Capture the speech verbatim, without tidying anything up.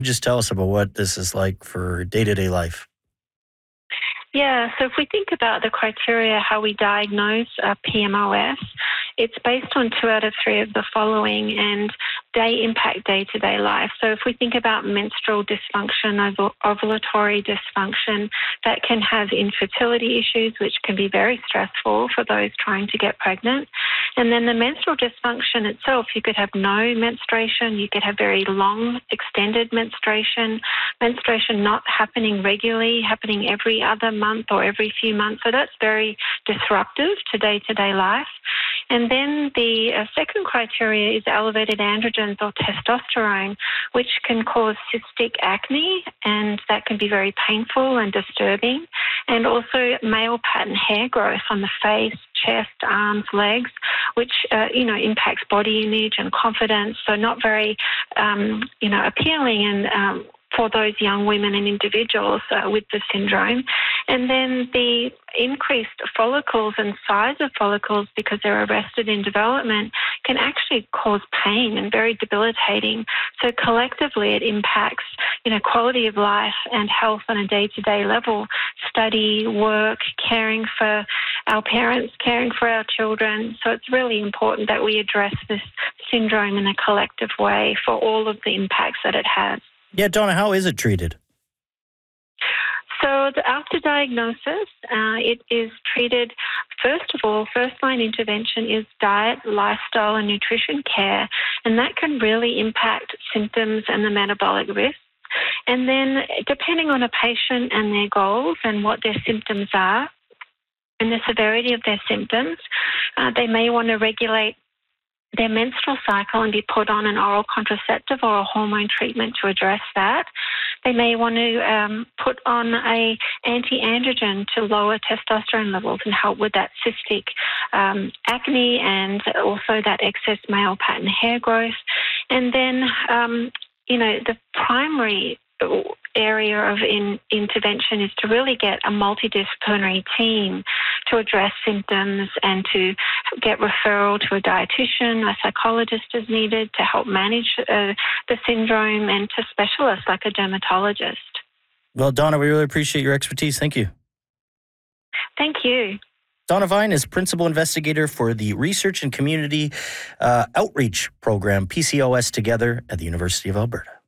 Just tell us about what this is like for day-to-day life. Yeah, so if we think about the criteria, how we diagnose uh, P M O S, it's based on two out of three of the following, and they impact day-to-day life. So if we think about menstrual dysfunction, ov- ovulatory dysfunction, that can have infertility issues, which can be very stressful for those trying to get pregnant. And then the menstrual dysfunction itself, you could have no menstruation, you could have very long, extended menstruation, menstruation not happening regularly, happening every other month or every few months. So that's very disruptive to day-to-day life. And then the uh, second criteria is elevated androgens or testosterone, which can cause cystic acne, and that can be very painful and disturbing. And also male pattern hair growth on the face, chest, arms, legs, which, uh, you know, impacts body image and confidence. So not very, um, you know, appealing and um, for those young women and individuals uh, with the syndrome. And then the increased follicles and size of follicles, because they're arrested in development, can actually cause pain and very debilitating. So collectively it impacts, you know, quality of life and health on a day-to-day level, study, work, caring for our parents, caring for our children. So it's really important that we address this syndrome in a collective way for all of the impacts that it has. Yeah, Donna, how is it treated? So the, after diagnosis, uh, it is treated, first of all, first-line intervention is diet, lifestyle and nutrition care, and that can really impact symptoms and the metabolic risks. And then depending on a patient and their goals and what their symptoms are and the severity of their symptoms, uh, they may want to regulate their menstrual cycle and be put on an oral contraceptive or a hormone treatment to address that. They may want to um, put on a anti-androgen to lower testosterone levels and help with that cystic um, acne and also that excess male pattern hair growth. And then, um, you know, the primary area of in, intervention is to really get a multidisciplinary team to address symptoms and to get referral to a dietitian, a psychologist is needed to help manage uh, the syndrome, and to specialists like a dermatologist. Well, Donna, we really appreciate your expertise. Thank you. Thank you. Donna Vine is Principal Investigator for the Research and Community uh, Outreach Program, P C O S Together, at the University of Alberta.